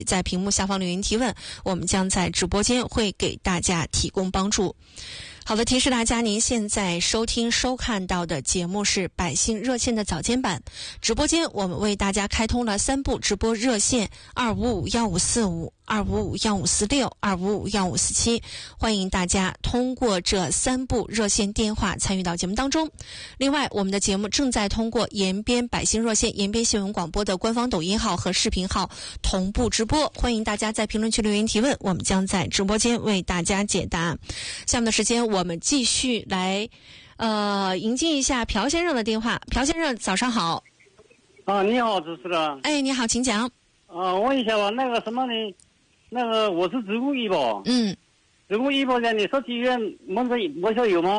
在屏幕下方留言提问，我们将在直播间会给大家提供帮助。好的，提示大家，您现在收听收看到的节目是百姓热线的早间版直播间，我们为大家开通了3部直播热线：255-1545、255-1546、255-1547，欢迎大家通过这3部热线电话参与到节目当中。另外，我们的节目正在通过延边百姓热线、延边新闻广播的官方抖音号和视频号同步直播，欢迎大家在评论区留言提问，我们将在直播间为大家解答。下面的时间我们继续来迎接一下朴先生的电话。朴先生早上好。 你好，主持人。 哎，你好，请讲。 问一下吧，那个什么呢？那个我是职工医保。职工医保在你社区医院门诊报销有吗？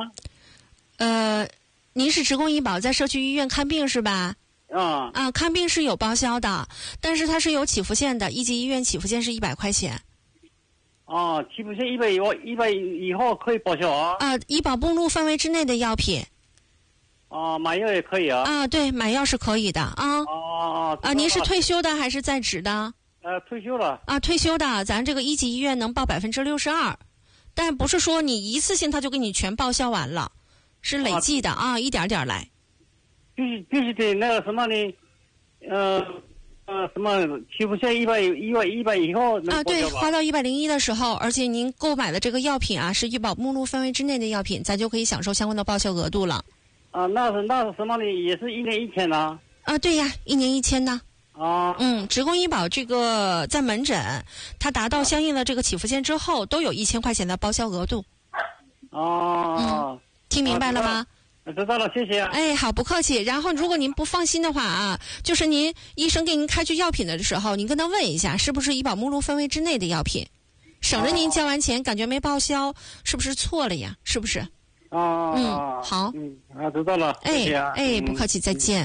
您是职工医保在社区医院看病是吧？看病是有报销的，但是它是有起付线的，一级医院起付线是100块钱。 起付线100以后可以报销啊？ 医保目录范围之内的药品。 买药也可以啊？ 对，买药是可以的啊。您是退休的还是在职的？ 退休了。 退休的，咱这个一级医院能报62%，但不是说你一次性他就给你全报销完了，是累计的一点点来。 必须得那个什么呢？什么起付线100以后能报销吧？ 对，花到101的时候，而且您购买的这个药品是医保目录范围之内的药品，咱就可以享受相关的报销额度了。 那是什么呢？也是1年1000呢？ 对呀，1年1000呢。职工医保这个在门诊，它达到相应的这个起付线之后，都有1000块钱的报销额度。听明白了吗？ 知道了，谢谢。 好，不客气。然后，如果您不放心的话就是您医生给您开具药品的时候，您跟他问一下，是不是医保目录范围之内的药品，省得您交完钱感觉没报销，是不是错了呀？是不是？好。 知道了。谢谢不客气，再见。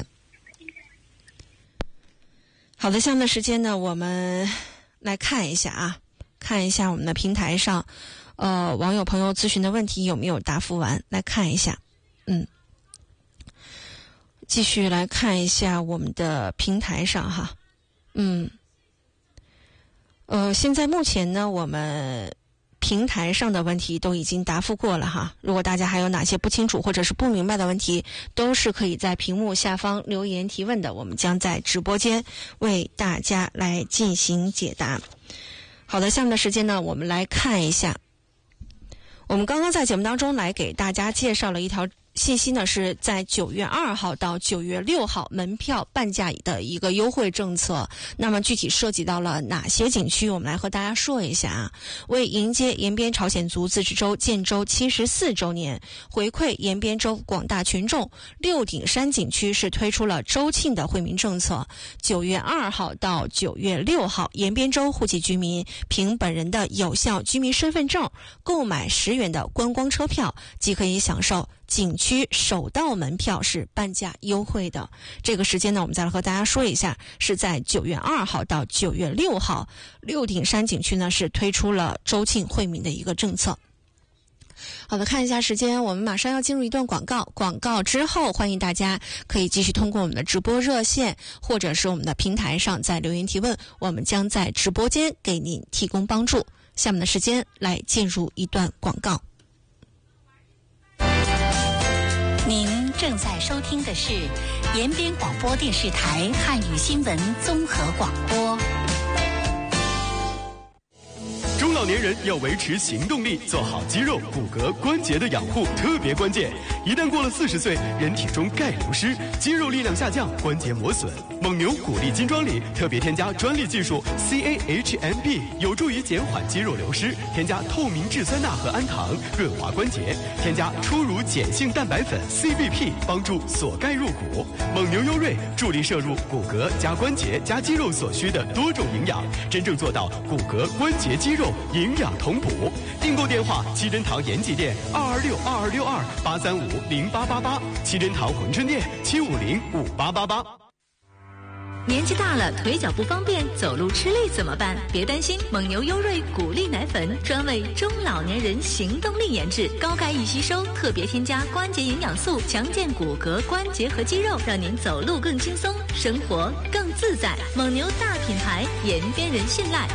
好的，下面的时间呢，我们来看一下我们的平台上，网友朋友咨询的问题有没有答复完？来看一下。继续来看一下我们的平台上现在目前呢，我们平台上的问题都已经答复过了如果大家还有哪些不清楚或者是不明白的问题，都是可以在屏幕下方留言提问的，我们将在直播间为大家来进行解答。好的，下面的时间呢，我们来看一下，我们刚刚在节目当中来给大家介绍了一条信息呢，是在9月2号到9月6号门票半价的一个优惠政策。那么具体涉及到了哪些景区，我们来和大家说一下为迎接延边朝鲜族自治州建州74周年，回馈延边州广大群众，六顶山景区是推出了州庆的惠民政策。9月2号到9月6号，延边州户籍居民凭本人的有效居民身份证购买10元的观光车票，即可以享受景区首到门票是半价优惠的。这个时间呢，我们再来和大家说一下，是在9月2号到9月6号，六顶山景区呢是推出了州庆惠民的一个政策。好的，看一下时间，我们马上要进入一段广告，广告之后欢迎大家可以继续通过我们的直播热线或者是我们的平台上在留言提问，我们将在直播间给您提供帮助。下面的时间来进入一段广告。 您正在收听的是延边广播电视台汉语新闻综合广播。 中老年人要维持行动力，做好肌肉、骨骼、关节的养护特别关键。一旦过了40岁，人体中钙流失，肌肉力量下降，关节磨损。蒙牛骨力金装里特别添加专利技术 CAHMB， 有助于减缓肌肉流失。添加透明质酸钠和氨糖，润滑关节。添加初乳碱性蛋白粉 CBP， 帮助锁钙入骨。蒙牛优瑞助力摄入骨骼加关节加肌肉所需的多种营养，真正做到骨骼、关节、肌肉营养同补。订购电话：七珍堂延吉店2262262835888，七珍堂珲春店7505888。 年纪大了腿脚不方便，走路吃力怎么办？别担心，蒙牛优瑞谷粒奶粉专为中老年人行动力研制，高钙易吸收，特别添加关节营养素，强健骨骼、关节和肌肉，让您走路更轻松，生活更自在。蒙牛大品牌，延边人信赖。